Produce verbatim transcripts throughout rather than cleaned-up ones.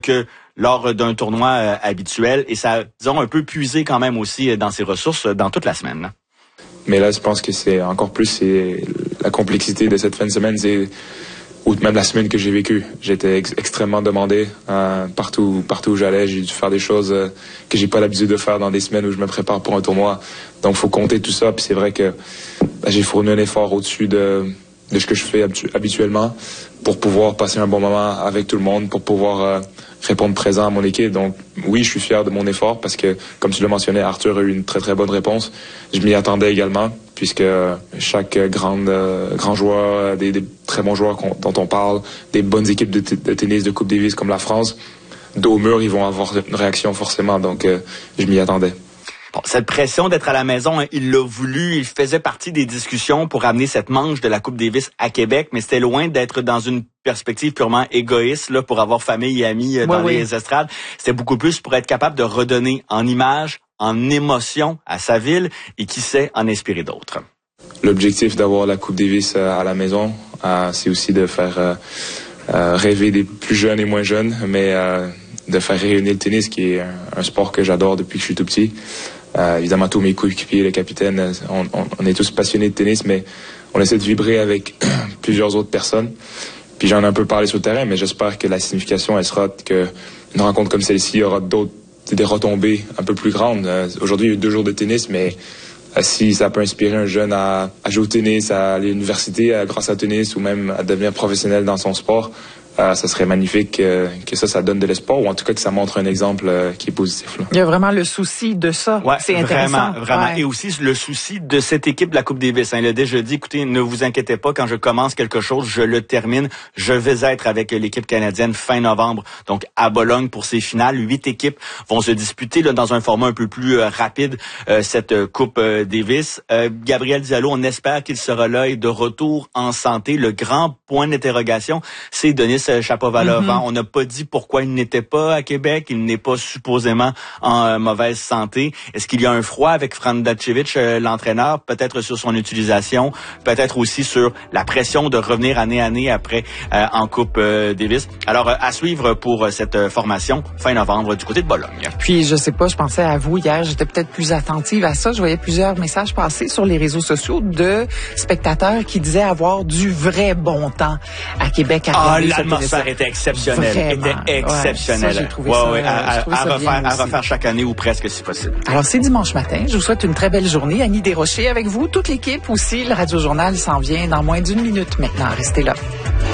que lors d'un tournoi euh, habituel. Et ça a, disons, un peu puisé quand même aussi dans ses ressources dans toute la semaine. Mais là, je pense que c'est encore plus c'est la complexité de cette fin de semaine, c'est ou même la semaine que j'ai vécue. J'étais ex- extrêmement demandé euh, partout, partout où j'allais. J'ai dû faire des choses euh, que j'ai pas l'habitude de faire dans des semaines où je me prépare pour un tournoi. Donc, faut compter tout ça. Puis c'est vrai que ben, j'ai fourni un effort au-dessus de, de ce que je fais habitu- habituellement pour pouvoir passer un bon moment avec tout le monde, pour pouvoir euh, répondre présent à mon équipe. Donc, oui, je suis fier de mon effort parce que, comme tu l'as mentionné, Arthur a eu une très, très bonne réponse. Je m'y attendais également, puisque chaque grande, euh, grand joueur, des, des très bons joueurs dont on parle, des bonnes équipes de, t- de tennis de Coupe Davis comme la France, dos au mur, ils vont avoir une réaction forcément. Donc, euh, je m'y attendais. Bon, cette pression d'être à la maison, hein, il l'a voulu, il faisait partie des discussions pour amener cette manche de la Coupe Davis à Québec, mais c'était loin d'être dans une perspective purement égoïste là pour avoir famille et amis euh, dans oui, les oui. estrades. C'était beaucoup plus pour être capable de redonner en image, en émotion à sa ville et qui sait en inspirer d'autres. L'objectif d'avoir la Coupe Davis euh, à la maison, euh, c'est aussi de faire euh, euh, rêver des plus jeunes et moins jeunes, mais euh, de faire rayonner le tennis, qui est un, un sport que j'adore depuis que je suis tout petit. Euh, évidemment, tous mes coéquipiers, les capitaines, on, on, on est tous passionnés de tennis, mais on essaie de vibrer avec plusieurs autres personnes. Puis j'en ai un peu parlé sur le terrain, mais j'espère que la signification, elle sera que une rencontre comme celle-ci aura d'autres, des retombées un peu plus grandes. Euh, aujourd'hui, il y a eu deux jours de tennis, mais euh, si ça peut inspirer un jeune à, à jouer au tennis, à aller à l'université à, grâce au tennis, ou même à devenir professionnel dans son sport, Euh, ça serait magnifique euh, que ça, ça donne de l'espoir, ou en tout cas que ça montre un exemple euh, qui est positif. Là. Il y a vraiment le souci de ça. Ouais, c'est intéressant. Vraiment, vraiment. Ouais. Et aussi le souci de cette équipe de la Coupe Davis. Hein. Il a déjà dit, écoutez, ne vous inquiétez pas, quand je commence quelque chose, je le termine. Je vais être avec l'équipe canadienne fin novembre, donc à Bologne pour ces finales. Huit équipes vont se disputer là, dans un format un peu plus euh, rapide, euh, cette euh, Coupe euh, Davis. Euh, Gabriel Diallo, on espère qu'il sera là et de retour en santé. Le grand point d'interrogation, c'est Denis Chapovalov. Mm-hmm. On n'a pas dit pourquoi il n'était pas à Québec. Il n'est pas supposément en euh, mauvaise santé. Est-ce qu'il y a un froid avec Fran Datsevich, euh, l'entraîneur? Peut-être sur son utilisation, peut-être aussi sur la pression de revenir année à année après euh, en Coupe euh, Davis. Alors, euh, à suivre pour euh, cette euh, formation fin novembre du côté de Bologne. Puis, je sais pas, je pensais à vous hier, j'étais peut-être plus attentive à ça. Je voyais plusieurs messages passer sur les réseaux sociaux de spectateurs qui disaient avoir du vrai bon temps à Québec. À ah, l'atmosphère était exceptionnelle. Vraiment. Était exceptionnelle. Ouais, ça, j'ai trouvé ouais, ça, ouais, à, à, à, refaire, à refaire chaque année ou presque si possible. Alors, c'est dimanche matin. Je vous souhaite une très belle journée. Annie Desrochers avec vous. Toute l'équipe aussi. Le Radio Journal s'en vient dans moins d'une minute maintenant. Restez là.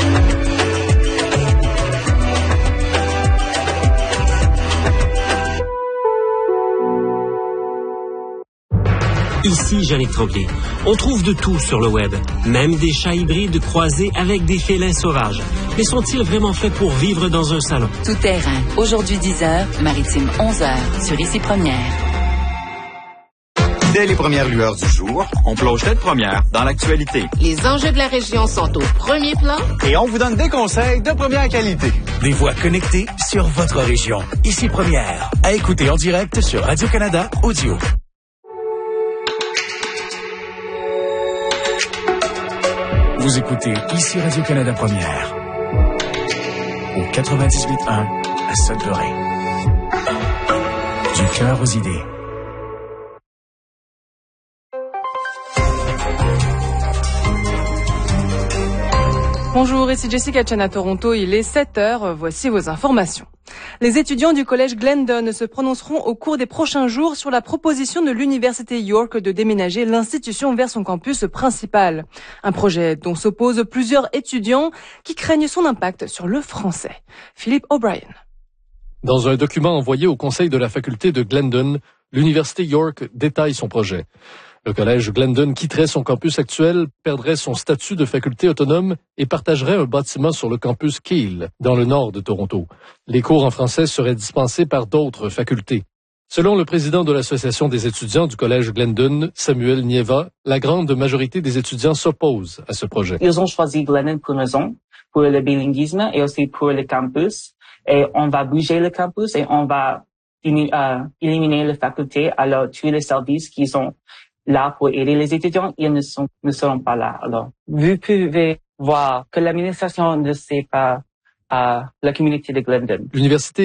Ici Jannick Tremblay. On trouve de tout sur le web, même des chats hybrides croisés avec des félins sauvages. Mais sont-ils vraiment faits pour vivre dans un salon? Tout terrain. Aujourd'hui dix heures, Maritime onze heures, sur Ici Première. Dès les premières lueurs du jour, on plonge tête première dans l'actualité. Les enjeux de la région sont au premier plan. Et on vous donne des conseils de première qualité. Des voix connectées sur votre région. Ici Première. À écouter en direct sur Radio-Canada Audio. Vous écoutez Ici Radio-Canada Première. Au quatre-vingt-dix-huit un à Sudbury. Du cœur aux idées. Bonjour, ici Jessica Chen à Toronto, il est sept heures, voici vos informations. Les étudiants du collège Glendon se prononceront au cours des prochains jours sur la proposition de l'Université York de déménager l'institution vers son campus principal. Un projet dont s'opposent plusieurs étudiants qui craignent son impact sur le français. Philippe O'Brien. Dans un document envoyé au conseil de la faculté de Glendon, l'Université York détaille son projet. Le collège Glendon quitterait son campus actuel, perdrait son statut de faculté autonome et partagerait un bâtiment sur le campus Keele, dans le nord de Toronto. Les cours en français seraient dispensés par d'autres facultés. Selon le président de l'Association des étudiants du collège Glendon, Samuel Nieva, la grande majorité des étudiants s'opposent à ce projet. Ils ont choisi Glendon pour une raison, pour le bilinguisme et aussi pour le campus. Et on va bouger le campus et on va euh, éliminer les facultés. Alors, tous les services qui sont là pour aider les étudiants, ils ne, sont, ne seront pas là. Alors, vous pouvez voir que l'administration ne sait pas euh, la communauté de Glendon. L'université